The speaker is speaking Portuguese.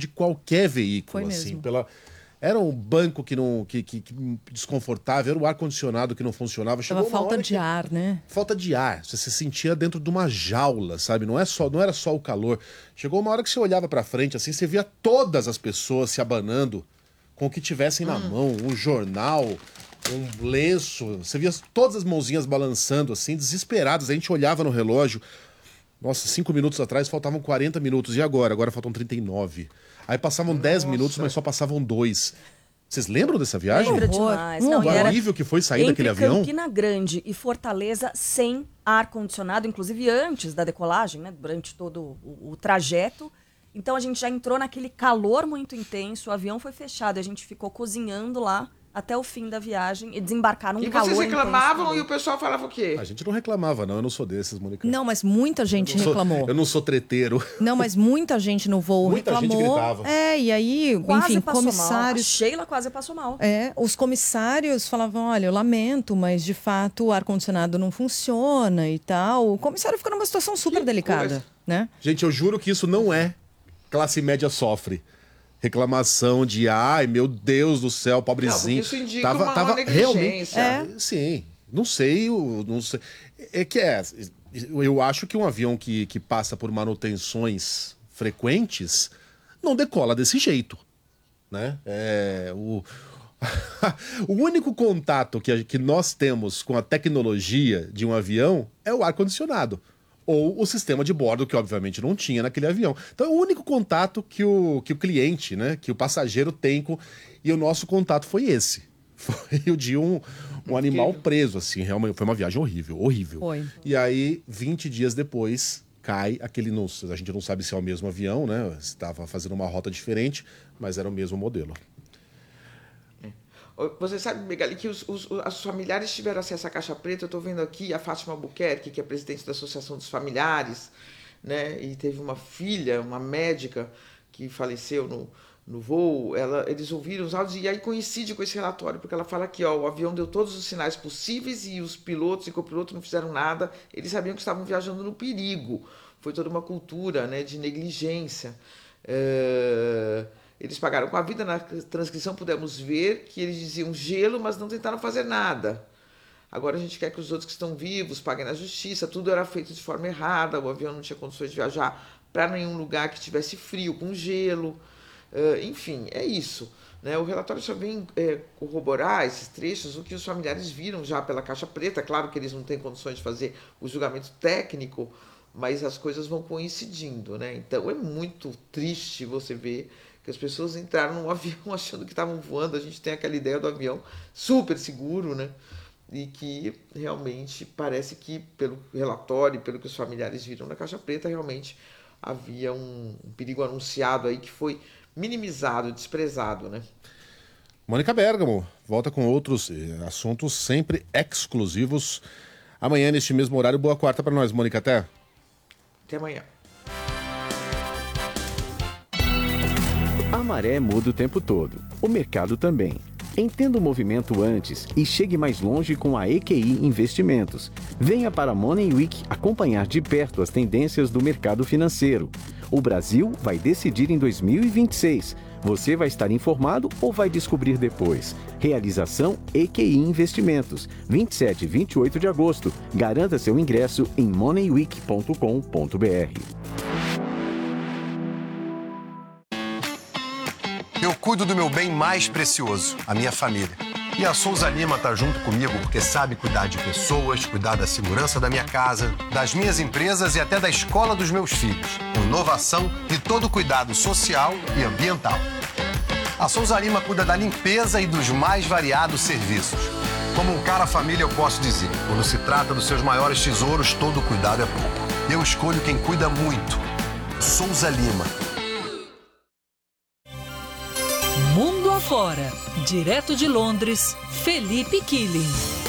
de qualquer veículo. Foi assim, mesmo. Era um banco que desconfortável, era o ar-condicionado que não funcionava. Tava falta de ar, né? Falta de ar. Você se sentia dentro de uma jaula, sabe? Não era só o calor. Chegou uma hora que você olhava pra frente, assim, você via todas as pessoas se abanando com o que tivessem na mão, um jornal, um lenço. Você via todas as mãozinhas balançando, assim, desesperadas. A gente olhava no relógio. Nossa, 5 minutos atrás faltavam 40 minutos. E agora? Agora faltam 39. Aí passavam 10 minutos, mas só passavam 2. Vocês lembram dessa viagem? Lembra demais. O horrível que foi sair daquele avião? Entre Campina Grande e Fortaleza sem ar-condicionado, inclusive antes da decolagem, né? Durante todo o trajeto. Então a gente já entrou naquele calor muito intenso, o avião foi fechado, a gente ficou cozinhando lá até o fim da viagem e desembarcaram um calor intenso. E vocês reclamavam e o pessoal falava o quê? A gente não reclamava, não. Eu não sou desses, Mônica. Não, mas muita gente reclamou. Eu não sou treteiro. Não, mas muita gente no voo muita reclamou. Gente gritava. E aí, quase enfim, passou comissários... mal. A Sheila quase passou mal. Os comissários falavam, olha, eu lamento, mas de fato o ar-condicionado não funciona e tal. O comissário ficou numa situação super delicada, né? Gente, eu juro que isso não é classe média sofre. Reclamação de, ai, meu Deus do céu, pobrezinho. Não, isso indica tava negligência. Realmente, sim, não sei. Eu acho que um avião que passa por manutenções frequentes não decola desse jeito, né? O único contato que nós temos com a tecnologia de um avião é o ar-condicionado. Ou o sistema de bordo, que obviamente não tinha naquele avião. Então é o único contato que o cliente, né, que o passageiro tem com... E o nosso contato foi esse. Foi o de um animal preso, assim. Realmente foi uma viagem horrível. Foi. E aí, 20 dias depois, cai aquele... A gente não sabe se é o mesmo avião, né? Estava fazendo uma rota diferente, mas era o mesmo modelo. Você sabe, Megali, que os familiares tiveram acesso à caixa preta. Eu estou vendo aqui a Fátima Albuquerque, que é presidente da Associação dos Familiares, né? E teve uma filha, uma médica, que faleceu no voo. Eles ouviram os áudios e aí coincide com esse relatório, porque ela fala que o avião deu todos os sinais possíveis e os pilotos e copilotos não fizeram nada. Eles sabiam que estavam viajando no perigo. Foi toda uma cultura, né, de negligência. Eles pagaram com a vida. Na transcrição pudemos ver que eles diziam gelo, mas não tentaram fazer nada. Agora a gente quer que os outros que estão vivos paguem na justiça. Tudo era feito de forma errada. O avião não tinha condições de viajar para nenhum lugar que tivesse frio, com gelo. Enfim, é isso, né? O relatório só vem corroborar esses trechos, o que os familiares viram já pela caixa preta. Claro que eles não têm condições de fazer o julgamento técnico, mas as coisas vão coincidindo, né? Então é muito triste você ver que as pessoas entraram num avião achando que estavam voando. A gente tem aquela ideia do avião super seguro, né? E que realmente parece que, pelo relatório, pelo que os familiares viram na caixa preta, realmente havia um perigo anunciado aí que foi minimizado, desprezado, né? Mônica Bergamo volta com outros assuntos sempre exclusivos amanhã neste mesmo horário. Boa quarta para nós, Mônica. Até amanhã. A maré muda o tempo todo, o mercado também. Entenda o movimento antes e chegue mais longe com a EQI Investimentos. Venha para a Money Week acompanhar de perto as tendências do mercado financeiro. O Brasil vai decidir em 2026. Você vai estar informado ou vai descobrir depois? Realização EQI Investimentos, 27 e 28 de agosto. Garanta seu ingresso em moneyweek.com.br. Eu cuido do meu bem mais precioso, a minha família. E a Souza Lima tá junto comigo porque sabe cuidar de pessoas, cuidar da segurança da minha casa, das minhas empresas e até da escola dos meus filhos. Inovação e todo cuidado social e ambiental. A Souza Lima cuida da limpeza e dos mais variados serviços. Como um cara família, eu posso dizer, quando se trata dos seus maiores tesouros, todo cuidado é pouco. Eu escolho quem cuida muito. Souza Lima. Mundo afora, direto de Londres, Felipe Killing.